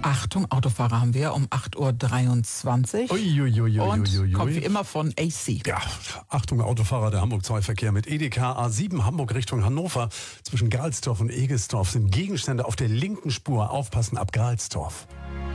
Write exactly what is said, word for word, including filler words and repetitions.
Achtung, Autofahrer haben wir um acht Uhr dreiundzwanzig. Uiuiuiui. Und kommt wie immer von A C. Ja, Achtung, Autofahrer, der Hamburg-zwei-Verkehr mit E D K A sieben Hamburg Richtung Hannover. Zwischen Galsdorf und Egesdorf sind Gegenstände auf der linken Spur. Aufpassen ab Galsdorf.